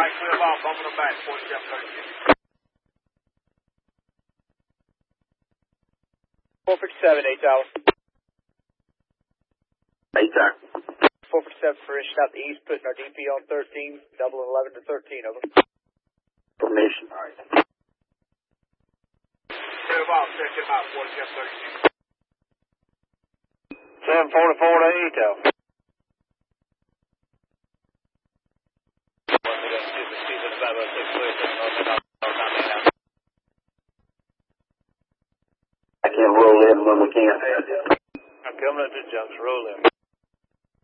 Alright, clear off, bumping them back, 4736. 457, 8 Tower. 8 Tower. 457 for Ish out the east, putting our DP on 13, double 11 to 13 over. Permission. Alright. Clear off, check him out, 4736. 744 to 8 Tower. I can't roll in when we can't. I'm coming up to the junction, roll in.